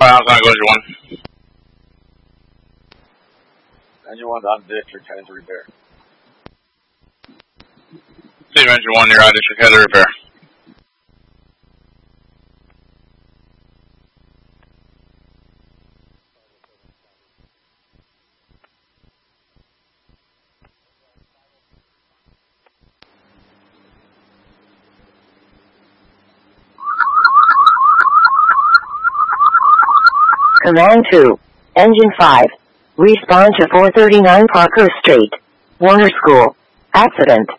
Files on Goes 1. Engine 1's on district, heading to repair. Save Engine 1, you're on district, head to repair. Command 2, Engine 5. Respond to 439 Parker Street, Warner School. Accident.